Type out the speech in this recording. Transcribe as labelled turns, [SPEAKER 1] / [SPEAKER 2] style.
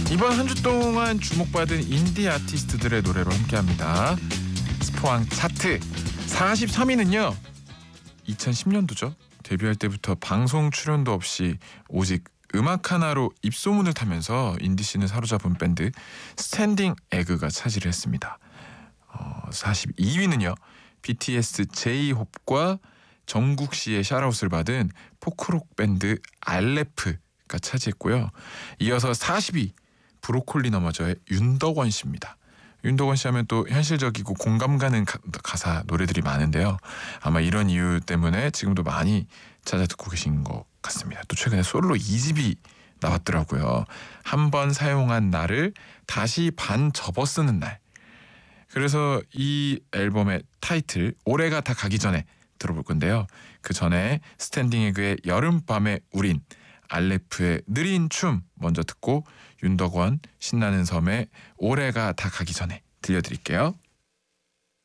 [SPEAKER 1] 이번 한 주 동안 주목받은 인디 아티스트들의 노래로 함께합니다. 스포왕 차트 43위는요. 2010년도죠. 데뷔할 때부터 방송 출연도 없이 오직 음악 하나로 입소문을 타면서 인디씬을 사로잡은 밴드 스탠딩 에그가 차지를 했습니다. 42위는요. BTS 제이홉과 정국 씨의 샤라웃을 받은 포크록 밴드 알레프가 차지했고요. 이어서 40위 브로콜리 너마저의 윤덕원 씨입니다. 윤덕원 씨 하면 또 현실적이고 공감 가는 가사 노래들이 많은데요. 아마 이런 이유 때문에 지금도 많이 찾아 듣고 계신 것 같습니다. 또 최근에 솔로 2집이 나왔더라고요. 한 번 사용한 나를 다시 반 접어 쓰는 날. 그래서 이 앨범의 타이틀 올해가 다 가기 전에 들어볼 건데요. 그 전에 스탠딩 에그의 여름밤의 우린, 알레프의 느린 춤 먼저 듣고 윤덕원 신나는 섬의 올해가 다 가기 전에 들려드릴게요.